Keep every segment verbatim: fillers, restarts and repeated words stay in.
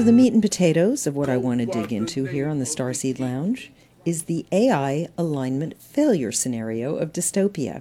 So the meat and potatoes of what I want to dig into here on the Starseed Lounge is the A I alignment failure scenario of dystopia.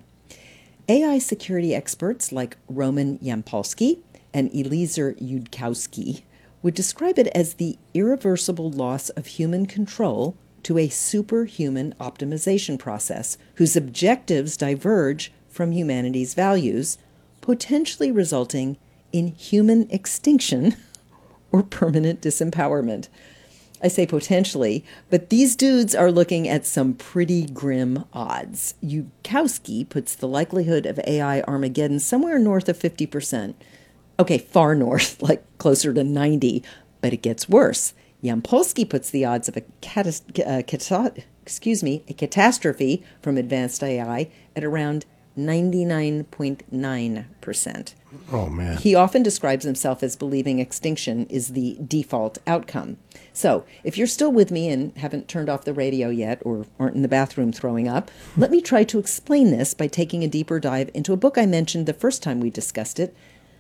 A I security experts like Roman Yampolsky and Eliezer Yudkowsky would describe it as the irreversible loss of human control to a superhuman optimization process whose objectives diverge from humanity's values, potentially resulting in human extinction or permanent disempowerment. I say potentially, but these dudes are looking at some pretty grim odds. Yudkowsky puts the likelihood of A I Armageddon somewhere north of fifty percent. Okay, far north, like closer to ninety, but it gets worse. Yampolsky puts the odds of a, catas- uh, cata- excuse me, a catastrophe from advanced A I at around ninety-nine point nine percent. Oh, man. He often describes himself as believing extinction is the default outcome. So, if you're still with me and haven't turned off the radio yet or aren't in the bathroom throwing up, let me try to explain this by taking a deeper dive into a book I mentioned the first time we discussed it,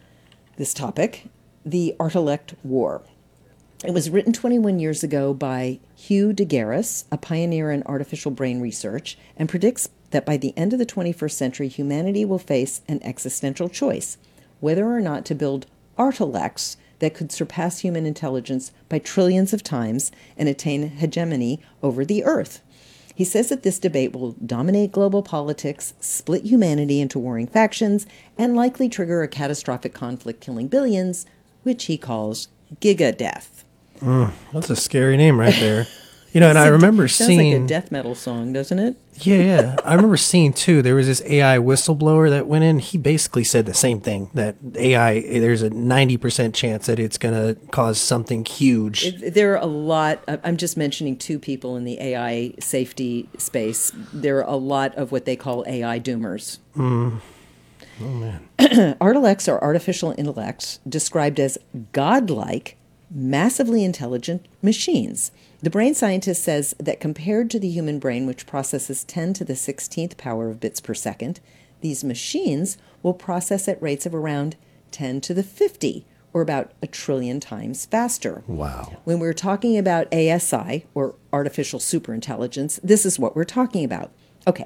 this topic, The Artilect War. It was written twenty-one years ago by Hugh de Garis, a pioneer in artificial brain research, and predicts that by the end of the twenty-first century, humanity will face an existential choice, whether or not to build artilects that could surpass human intelligence by trillions of times and attain hegemony over the Earth. He says that this debate will dominate global politics, split humanity into warring factions, and likely trigger a catastrophic conflict killing billions, which he calls giga-death. Mm, that's a scary name right there. You know, and I remember sounds seeing... Sounds like a death metal song, doesn't it? Yeah, yeah. I remember seeing, too, there was this A I whistleblower that went in. He basically said the same thing, that A I, there's a ninety percent chance that it's going to cause something huge. It, there are a lot, I'm just mentioning two people in the A I safety space. There are a lot of what they call A I doomers. Mm. Oh, man. Artilects are artificial intellects described as godlike, massively intelligent machines. The brain scientist says that compared to the human brain, which processes ten to the sixteenth power of bits per second, these machines will process at rates of around ten to the fifty, or about a trillion times faster. Wow. When we're talking about A S I, or artificial superintelligence, this is what we're talking about. Okay,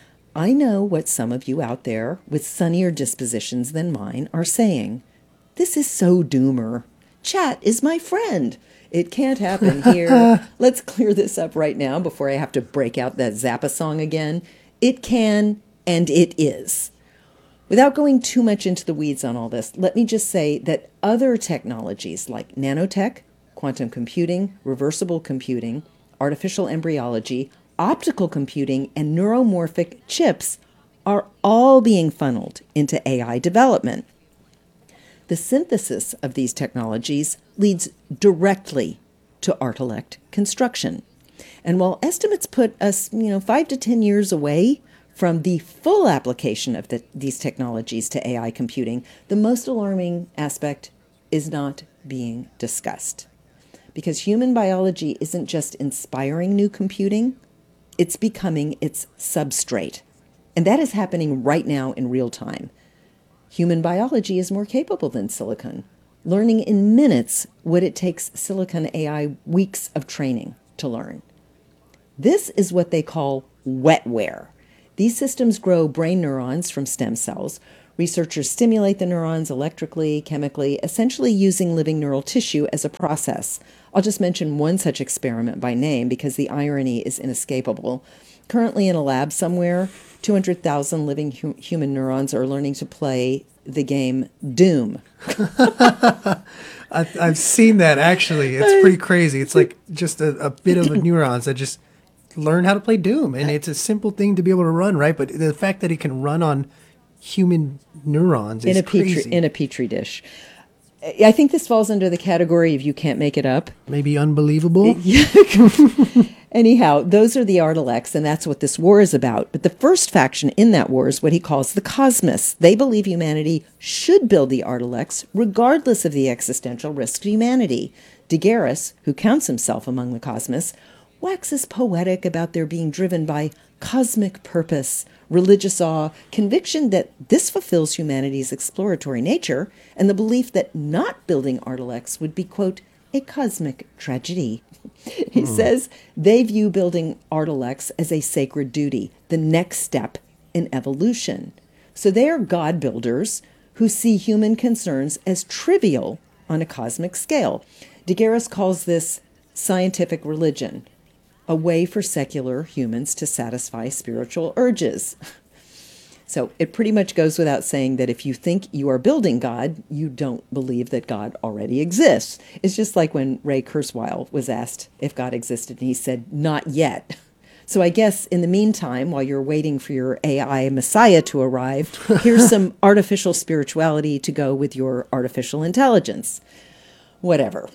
I know what some of you out there with sunnier dispositions than mine are saying. This is so doomer. Chat is my friend. It can't happen here. Let's clear this up right now before I have to break out that Zappa song again. It can, and it is. Without going too much into the weeds on all this, let me just say that other technologies like nanotech, quantum computing, reversible computing, artificial embryology, optical computing, and neuromorphic chips are all being funneled into A I development. The synthesis of these technologies leads directly to Artilect construction. And while estimates put us, you know, five to ten years away from the full application of the, these technologies to A I computing, the most alarming aspect is not being discussed. Because human biology isn't just inspiring new computing, it's becoming its substrate. And that is happening right now in real time. Human biology is more capable than silicon, learning in minutes what it takes silicon A I weeks of training to learn. This is what they call wetware. These systems grow brain neurons from stem cells. Researchers stimulate the neurons electrically, chemically, essentially using living neural tissue as a process. I'll just mention one such experiment by name because the irony is inescapable. Currently in a lab somewhere, two hundred thousand living hu- human neurons are learning to play the game Doom. I've, I've seen that, actually. It's pretty crazy. It's like just a, a bit of neurons that just learn how to play Doom. And it's a simple thing to be able to run, right? But the fact that it can run on human neurons is in a crazy. Petri, in a Petri dish. I think this falls under the category of you can't make it up. Maybe unbelievable. Anyhow, those are the Artilects, and that's what this war is about. But the first faction in that war is what he calls the Cosmists. They believe humanity should build the Artilects, regardless of the existential risk to humanity. De Garis, who counts himself among the Cosmists, waxes poetic about their being driven by cosmic purpose, religious awe, conviction that this fulfills humanity's exploratory nature, and the belief that not building Artilects would be, quote, a cosmic tragedy. He says they view building Artilex as a sacred duty, the next step in evolution. So they are God builders who see human concerns as trivial on a cosmic scale. Daguerre's calls this scientific religion, a way for secular humans to satisfy spiritual urges. So it pretty much goes without saying that if you think you are building God, you don't believe that God already exists. It's just like when Ray Kurzweil was asked if God existed, and he said, not yet. So I guess in the meantime, while you're waiting for your A I messiah to arrive, here's some artificial spirituality to go with your artificial intelligence. Whatever.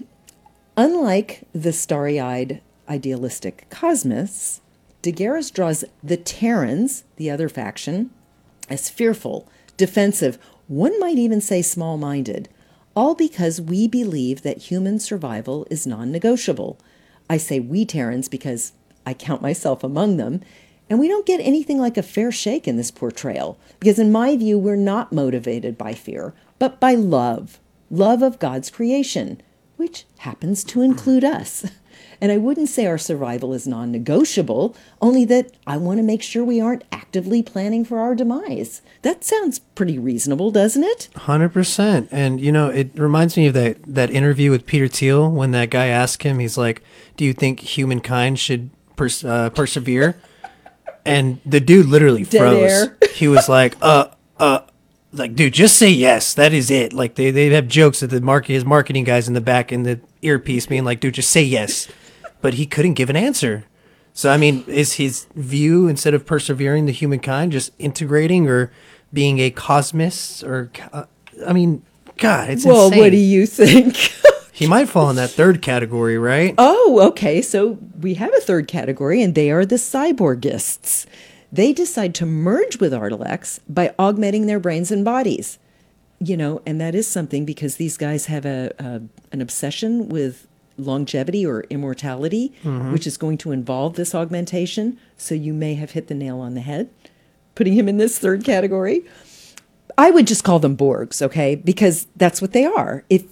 Unlike the starry-eyed idealistic cosmists, Daguerre draws the Terrans, the other faction, as fearful, defensive, one might even say small-minded, all because we believe that human survival is non-negotiable. I say we Terrans because I count myself among them, and we don't get anything like a fair shake in this portrayal, because in my view, we're not motivated by fear, but by love, love of God's creation, which happens to include us. And I wouldn't say our survival is non-negotiable, only that I want to make sure we aren't actively planning for our demise. That sounds pretty reasonable, doesn't it? one hundred percent. And, you know, it reminds me of that, that interview with Peter Thiel when that guy asked him, he's like, do you think humankind should pers- uh, persevere? And the dude literally Dead froze. air. He was like, uh, uh, like, dude, just say yes. That is it. Like, they, they have jokes at the market, his marketing guys in the back in the earpiece being like, dude, just say yes. But he couldn't give an answer. So, I mean, is his view, instead of persevering the humankind, just integrating or being a cosmist? Or, uh, I mean, God, it's Well, insane. what do you think? He might fall in that third category, right? Oh, okay. So we have a third category, and they are the cyborgists. They decide to merge with Artilex by augmenting their brains and bodies. You know, and that is something because these guys have a, a an obsession with longevity or immortality, mm-hmm. which is going to involve this augmentation. So you may have hit the nail on the head, putting him in this third category. I would just call them Borgs, okay? Because that's what they are. If